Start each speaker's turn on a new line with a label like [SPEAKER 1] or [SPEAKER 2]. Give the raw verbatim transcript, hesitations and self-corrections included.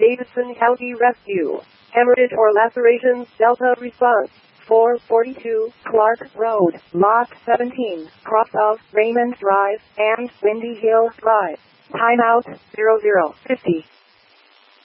[SPEAKER 1] Davidson County Rescue. Hemorrhage or lacerations, Delta response. four forty-two Clark Road, Lot seventeen, cross of Raymond Drive and Windy Hill Drive. Timeout, zero zero fifty.